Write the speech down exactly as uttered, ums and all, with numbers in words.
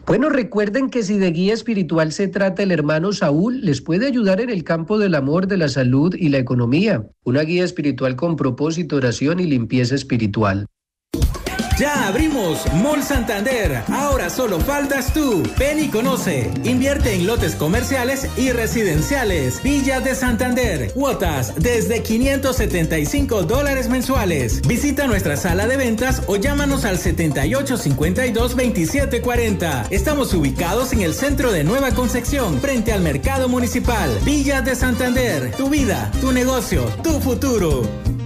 Bueno, recuerden que si de guía espiritual se trata, el hermano Saúl les puede ayudar en el campo del amor, de la salud y la economía. Una guía espiritual con propósito, oración y limpieza espiritual. Ya abrimos Mall Santander. Ahora solo faltas tú. Ven y conoce. Invierte en lotes comerciales y residenciales. Villas de Santander. Cuotas desde quinientos setenta y cinco dólares mensuales. Visita nuestra sala de ventas o llámanos al setenta y ocho cincuenta y dos veintisiete cuarenta. Estamos ubicados en el centro de Nueva Concepción, frente al mercado municipal. Villas de Santander. Tu vida, tu negocio, tu futuro.